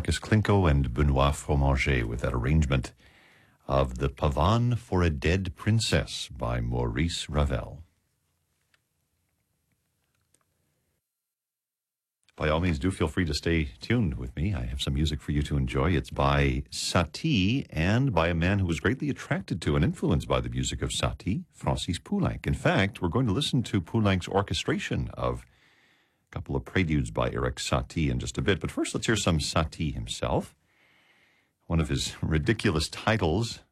Marcus Klinko and Benoit Fromager with that arrangement of the Pavane for a Dead Princess by Maurice Ravel. By all means, do feel free to stay tuned with me. I have some music for you to enjoy. It's by Satie and by a man who was greatly attracted to and influenced by the music of Satie, Francis Poulenc. In fact, we're going to listen to Poulenc's orchestration of a couple of preludes by Erik Satie in just a bit. But first, let's hear some Satie himself. One of his ridiculous titles